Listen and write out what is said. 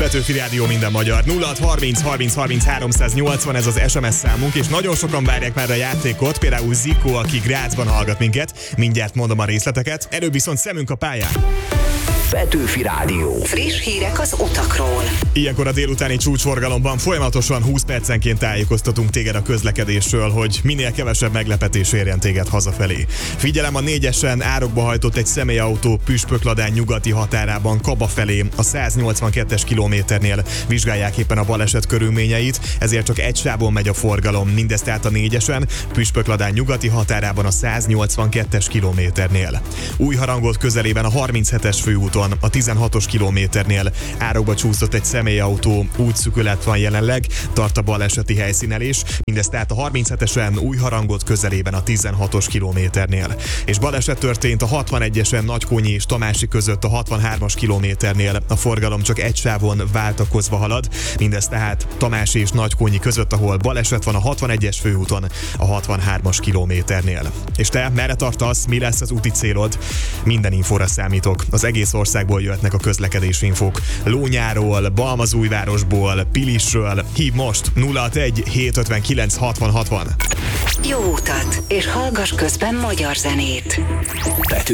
Petőfi Rádió, minden magyar. 0630 30 30 380, ez az SMS számunk, és nagyon sokan várják már a játékot, például Zikó, aki Grazban hallgat minket. Mindjárt mondom a részleteket. Előbb viszont szemünk a pályán. Petőfi Rádió. Friss hírek az utakról. Ilyenkor a délutáni csúcsforgalomban folyamatosan 20 percenként tájékoztatunk téged a közlekedésről, hogy minél kevesebb meglepetés érjen téged hazafelé. Figyelem, a 4-esen árokba hajtott egy személyautó Püspökladán nyugati határában Kaba felé, a 182-es kilométernél vizsgálják éppen a baleset körülményeit, ezért csak egy sávon megy a forgalom, mindez tehát a 4-esen Püspökladán nyugati határában a 182-es kilométernél. Újharangot közelében a 37-es főúton, a 16-os kilométernél árokba csúszott egy személyautó, útszűkület van jelenleg, tart a baleseti helyszínelés, mindez tehát a 37-esen Újharangot közelében a 16-os kilométernél. És baleset történt a 61-esen Nagykonyi és Tamási között a 63-as kilométernél, a forgalom csak egy sávon váltakozva halad, mindez tehát Tamási és Nagykonyi között, ahol baleset van a 61-es főúton, a 63-as kilométernél. És te merre tartasz, mi lesz az úti célod? Minden infóra számítok. Az egész országból jöhetnek a közlekedési infók. Lónyáról, Balmazújvárosból, Pilisről. Hív most 061 759 60 60. Jó utat, és hallgass közben magyar zenét. Petőfi